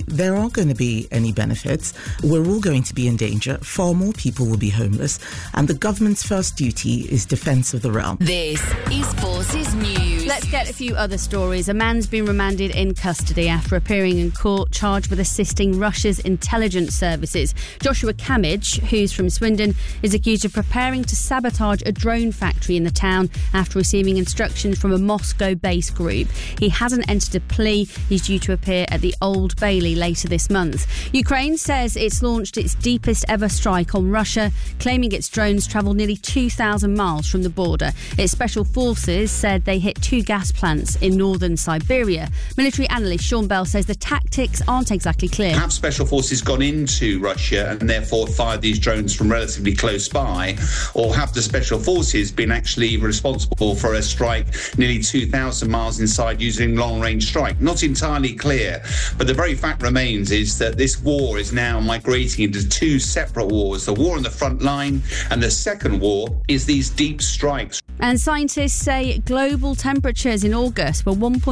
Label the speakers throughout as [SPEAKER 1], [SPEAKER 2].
[SPEAKER 1] there aren't going to be any benefits. We're all going to be in danger. Far more people will be homeless. And the government's first duty is defence of the realm.
[SPEAKER 2] This is Forces News.
[SPEAKER 3] Let's get a few other stories. A man's been remanded in custody after appearing in court charged with assisting Russia's intelligence services. Joshua Kamij, who's from Swindon, is accused of preparing to sabotage a drone factory in the town after receiving instructions from a Moscow-based group. He hasn't entered a plea. He's due to appear at the Old Bailey later this month. Ukraine says it's launched its deepest ever strike on Russia, claiming its drones travelled nearly 2,000 miles from the border. Its special forces said they hit 2 gas plants in northern Siberia. Military analyst Sean Bell says the tactics aren't exactly clear.
[SPEAKER 4] Have special forces gone into Russia and therefore fired these drones from relatively close by, or have the special forces been actually responsible for a strike nearly 2,000 miles inside using long-range strike? Not entirely clear, but the very fact remains is that this war is now migrating into 2 separate wars. The war on the front line, and the second war is these deep strikes.
[SPEAKER 3] And scientists say global temperatures in August were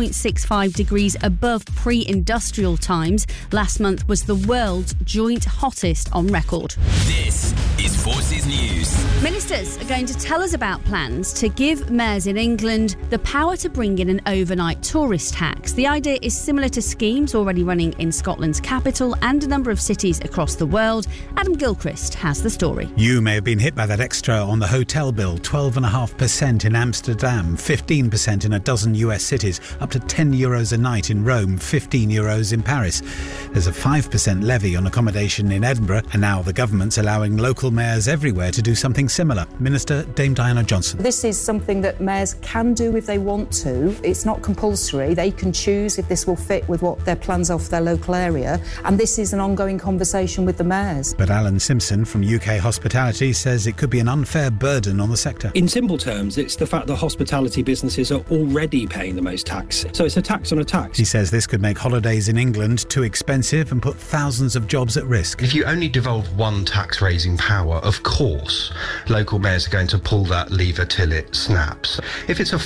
[SPEAKER 3] 1.65 degrees above pre-industrial times. Last month was the world's joint hottest on record.
[SPEAKER 2] This is Forces News.
[SPEAKER 3] Ministers are going to tell us about plans to give mayors in England the power to bring in an overnight tourist tax. The idea is similar to schemes already running in Scotland's capital and a number of cities across the world. Adam Gilchrist has the story.
[SPEAKER 5] You may have been hit by that extra on the hotel bill. 12.5% in Amsterdam, 15% in a dozen US cities, up to €10 a night in Rome, €15 in Paris. There's a 5% levy on accommodation in Edinburgh, and now the government's allowing local mayors everywhere to do something similar. Minister Dame Diana Johnson.
[SPEAKER 6] This is something that mayors can do if they want to. It's not compulsory. They can choose if this will fit with what their plans are for their local area, and this is an ongoing conversation with the mayors.
[SPEAKER 5] But Alan Simpson from UK Hospitality says it could be an unfair burden on the sector.
[SPEAKER 7] In simple terms, it's the fact that hospitality businesses are already paying the most tax. So it's a tax on a tax.
[SPEAKER 5] He says this could make holidays in England too expensive and put thousands of jobs at risk.
[SPEAKER 8] If you only devolve one tax-raising power, of course, local mayors are going to pull that lever till it snaps. If it's a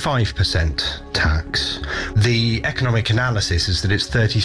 [SPEAKER 8] 5% tax, the economic analysis is that it's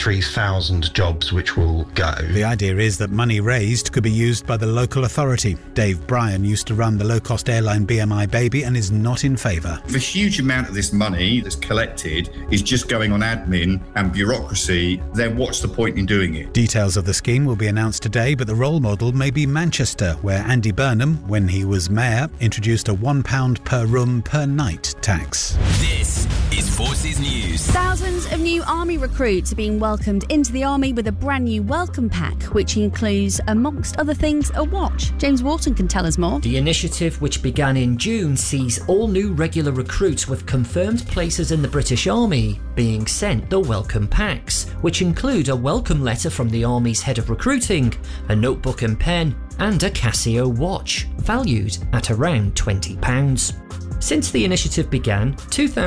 [SPEAKER 8] 33,000 jobs which will go.
[SPEAKER 5] The idea is that money raised could be used by the local authority. Dave Bryan used to run the low-cost airline BMI Baby and is not in favour.
[SPEAKER 9] The huge amount of this money that's collected is just going on admin and bureaucracy, then what's the point in doing it?
[SPEAKER 5] Details of the scheme will be announced today, but the role model may be Manchester, where Andy Burnham, when he was mayor, introduced a £1 per room per night tax.
[SPEAKER 2] This is Forces News.
[SPEAKER 3] Thousands of new army recruits are being welcomed into the army with a brand new welcome pack, which includes, amongst other things, a watch. James Wharton can tell us more.
[SPEAKER 10] The initiative, which began in June, sees all new regular recruits with confirmed places in the British Army being sent the welcome packs, which include a welcome letter from the Army's head of recruiting, a notebook and pen, and a Casio watch, valued at around £20. Since the initiative began,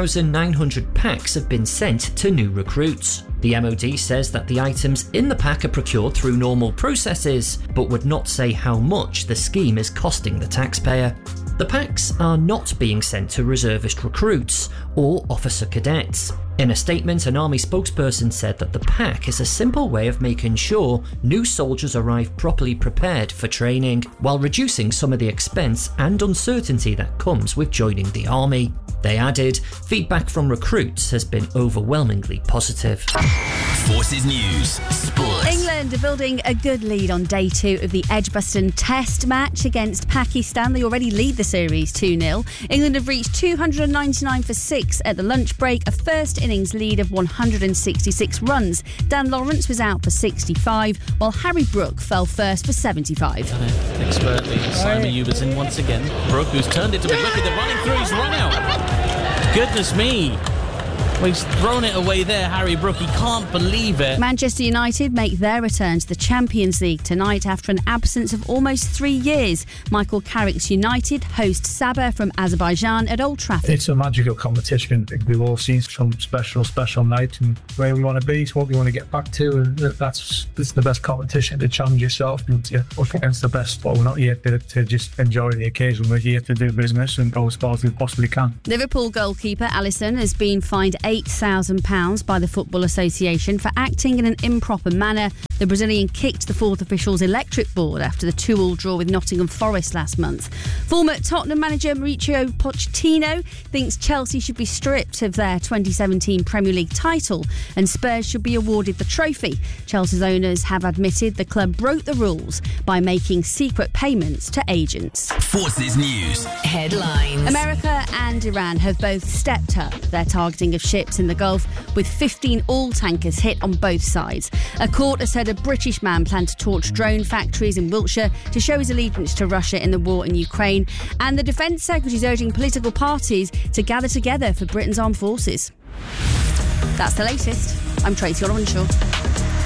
[SPEAKER 10] 2,900 packs have been sent to new recruits. The MOD says that the items in the pack are procured through normal processes, but would not say how much the scheme is costing the taxpayer. The packs are not being sent to reservist recruits or officer cadets. In a statement, an Army spokesperson said that the pack is a simple way of making sure new soldiers arrive properly prepared for training, while reducing some of the expense and uncertainty that comes with joining the Army. They added, feedback from recruits has been overwhelmingly positive.
[SPEAKER 2] Forces News Sports.
[SPEAKER 3] England are building a good lead on day 2 of the Edgbaston Test match against Pakistan. They already lead the series 2-0. England have reached 299 for 6 at the lunch break, a first innings lead of 166 runs. Dan Lawrence was out for 65, while Harry Brook fell first for 75.
[SPEAKER 11] Expertly, Simon Eubanks in once again. Brook, who's turned it to be lucky, they're running through, he's run out. Goodness me. Well, he's thrown it away there, Harry Brook. He can't believe it.
[SPEAKER 3] Manchester United make their return to the Champions League tonight after an absence of almost 3 years. Michael Carrick's United host Sabah from Azerbaijan at Old Trafford.
[SPEAKER 12] It's a magical competition. We've all seen some special night and where we want to be, it's what we want to get back to, and that's the best competition to challenge yourself and to work against the best. But we're not here to just enjoy the occasion. We're here to do business and go as far as we possibly can.
[SPEAKER 3] Liverpool goalkeeper Alisson has been fined £8,000 by the Football Association for acting in an improper manner The Brazilian kicked the fourth official's electric board after the 2-2 draw with Nottingham Forest last month. Former Tottenham manager Mauricio Pochettino thinks Chelsea should be stripped of their 2017 Premier League title and Spurs should be awarded the trophy. Chelsea's owners have admitted the club broke the rules by making secret payments to agents.
[SPEAKER 2] Forces News headlines.
[SPEAKER 3] America and Iran have both stepped up their targeting of ships in the Gulf, with 15 oil tankers hit on both sides. A court has said a British man planned to torch drone factories in Wiltshire to show his allegiance to Russia in the war in Ukraine. And the Defence Secretary is urging political parties to gather together for Britain's armed forces. That's the latest. I'm Tracy Olwenshaw.